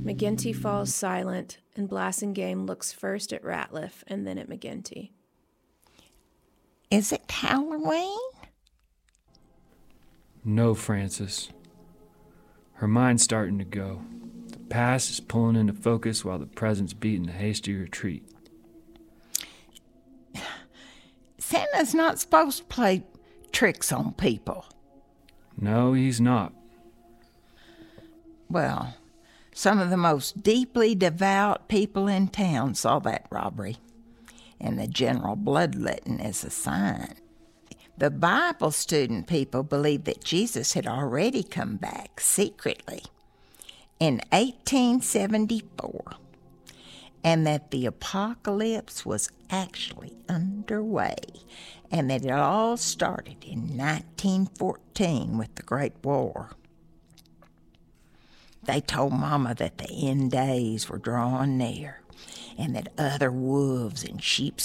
McGinty falls silent, and Blassingame looks first at Ratliff and then at McGinty. Is it Halloween? No, Frances. Her mind's starting to go. The past is pulling into focus while the present's beating a hasty retreat. Santa's not supposed to play tricks on people. No, he's not. Well, some of the most deeply devout people in town saw that robbery, and the general bloodletting is a sign. The Bible student people believed that Jesus had already come back secretly in 1874, and that the apocalypse was actually underway, and that it all started in 1914 with the Great War. They told Mama that the end days were drawing near, and that other wolves in sheep's